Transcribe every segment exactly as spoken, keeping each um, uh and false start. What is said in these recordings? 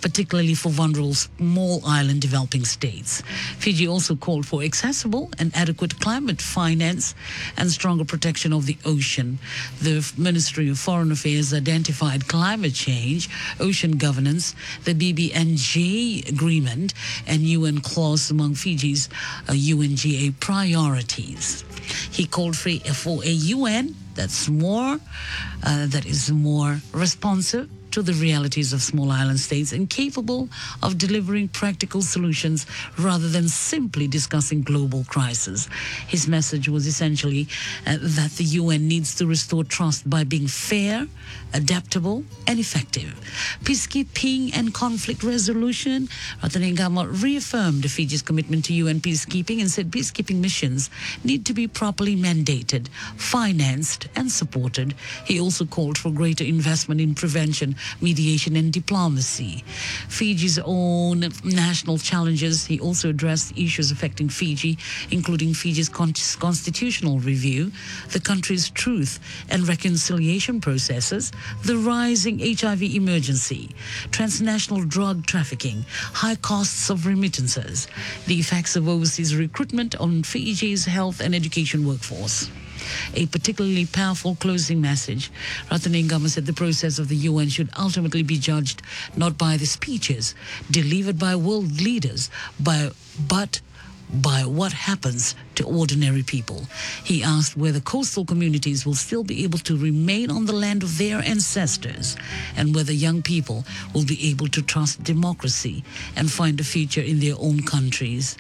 particularly for vulnerable small island developing states. Fiji also called for accessible and adequate climate finance and stronger protection of the ocean. The Ministry of Foreign Affairs identified climate change, ocean governance, the B B N J agreement, and U N clause among Fiji's uh, U N G A priorities. He called for, for a U N that's more, uh, that is more responsive to the realities of small island states and capable of delivering practical solutions rather than simply discussing global crisis. His message was essentially uh, that the U N needs to restore trust by being fair, adaptable, and effective. Peacekeeping and conflict resolution. Ratanengama reaffirmed Fiji's commitment to U N peacekeeping and said peacekeeping missions need to be properly mandated, financed, and supported. He also called for greater investment in prevention, mediation, and diplomacy. Fiji's own national challenges. He also addressed issues affecting Fiji, including Fiji's con- constitutional review, the country's truth and reconciliation processes, the rising H I V emergency, transnational drug trafficking, high costs of remittances, the effects of overseas recruitment on Fiji's health and education workforce. A particularly powerful closing message. Ratanengama said the process of the U N should ultimately be judged not by the speeches delivered by world leaders, by, but by what happens to ordinary people. He asked whether coastal communities will still be able to remain on the land of their ancestors and whether young people will be able to trust democracy and find a future in their own countries.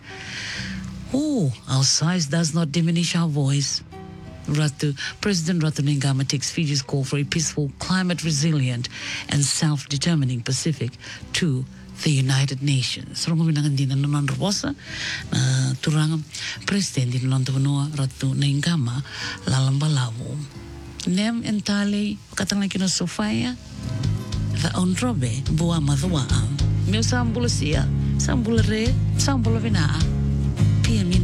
Oh, our size does not diminish our voice. Ratu, President Ratanengama takes Fiji's call for a peaceful, climate-resilient, and self-determining Pacific to the United Nations. Rongo minangan din na nanon rosa na turang President din nanon tawanoa Ratanengama lalambalawo. Nem entale katang kino Sofia the onrobe bua madua. Meu sambula sia, sambula re, sambula vinaa. P M